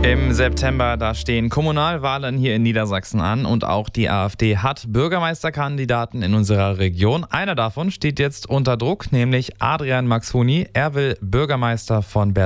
Im September, da stehen Kommunalwahlen hier in Niedersachsen an und auch die AfD hat Bürgermeisterkandidaten in unserer Region. Einer davon steht jetzt unter Druck, nämlich Adrian Maxoni. Er will Bürgermeister von Berlin